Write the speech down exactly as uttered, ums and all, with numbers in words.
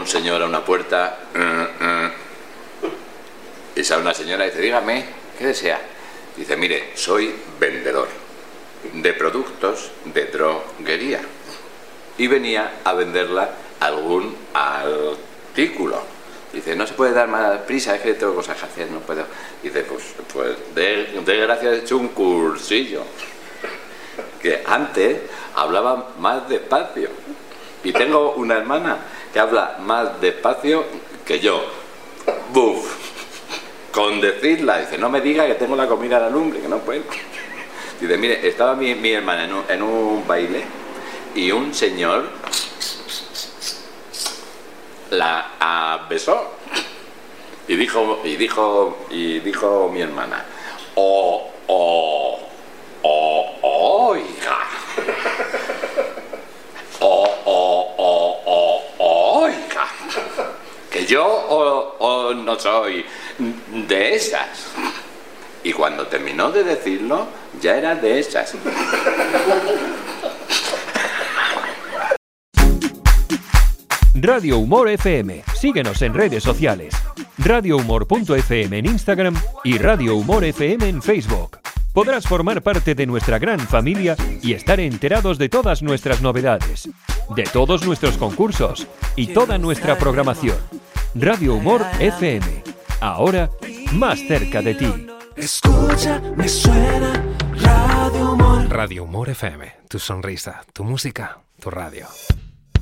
un señor a una puerta y sale una señora y dice, dígame, ¿qué desea? Dice, mire, soy vendedor de productos de droguería y venía a venderla algún artículo. Dice, no se puede dar más prisa, es que tengo cosas que hacer, no puedo. Dice, pues, pues de, de gracias he hecho un cursillo. Que antes hablaba más despacio. Y tengo una hermana que habla más despacio que yo. ¡Buf! Con decirla, dice, no me diga que tengo la comida a la lumbre, que no puedo. Dice, mire, estaba mi, mi hermana en un, en un baile y un señor la ah, besó y dijo y dijo y dijo mi hermana, oh, oh, oh, oiga, oh, oh, oh, oh, oiga, que yo oh, oh, no soy de esas. Y cuando terminó de decirlo, ya era de esas. Radio Humor F M. Síguenos en redes sociales. radio humor punto f m en Instagram y Radio Humor F M en Facebook. Podrás formar parte de nuestra gran familia y estar enterados de todas nuestras novedades, de todos nuestros concursos y toda nuestra programación. Radio Humor F M. Ahora, más cerca de ti. Escucha, me suena Radio Humor. Radio Humor F M. Tu sonrisa, tu música, tu radio.